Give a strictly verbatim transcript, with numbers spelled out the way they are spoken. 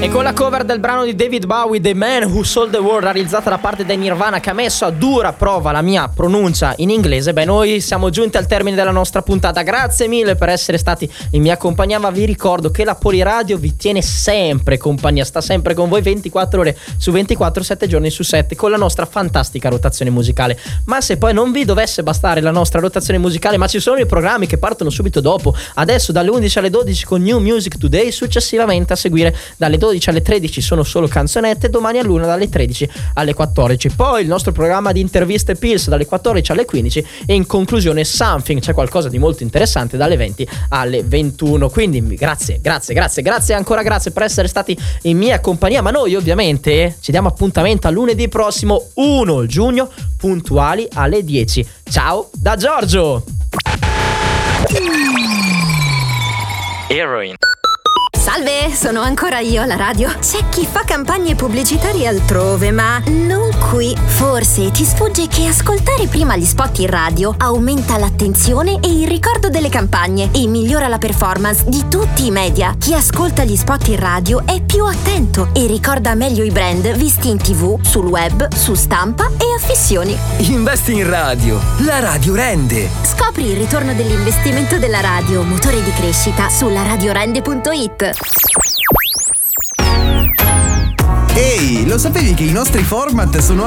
E con la cover del brano di David Bowie, The Man Who Sold the World, realizzata da parte dei Nirvana, che ha messo a dura prova la mia pronuncia in inglese, beh, noi siamo giunti al termine della nostra puntata. Grazie mille per essere stati in mia compagnia, ma vi ricordo che la Poliradio vi tiene sempre compagnia, sta sempre con voi ventiquattro ore su ventiquattro, sette giorni su sette, con la nostra fantastica rotazione musicale. Ma se poi non vi dovesse bastare la nostra rotazione musicale, ma ci sono i programmi che partono subito dopo, adesso dalle undici alle dodici con New Music Today, successivamente a seguire dalle dodici alle tredici sono solo canzonette, domani all'una dalle tredici alle quattordici, poi il nostro programma di interviste Pills dalle quattordici alle quindici e in conclusione Something, c'è qualcosa di molto interessante, dalle venti alle ventuno. Quindi grazie, grazie, grazie, grazie ancora, grazie per essere stati in mia compagnia, ma noi ovviamente ci diamo appuntamento a lunedì prossimo primo giugno puntuali alle dieci. Ciao da Giorgio. Heroin. Salve, sono ancora io alla radio. C'è chi fa campagne pubblicitarie altrove, ma non qui. Forse ti sfugge che ascoltare prima gli spot in radio aumenta l'attenzione e il ricordo delle campagne e migliora la performance di tutti i media. Chi ascolta gli spot in radio è più attento e ricorda meglio i brand visti in tv, sul web, su stampa e affissioni. Investi in radio. La radio rende. Scopri il ritorno dell'investimento della radio, motore di crescita, sulla radiorende punto it. Ehi, lo sapevi che i nostri format sono